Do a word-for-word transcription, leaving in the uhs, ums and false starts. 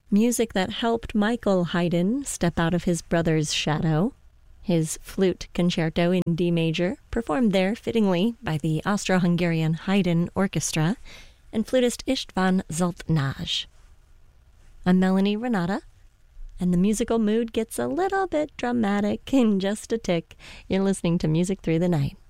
Music that helped Michael Haydn step out of his brother's shadow. His flute concerto in D major, performed there fittingly by the Austro-Hungarian Haydn Orchestra, and flutist István Zoltnaj. I'm Melanie Renata, and the musical mood gets a little bit dramatic in just a tick. You're listening to Music Through the Night.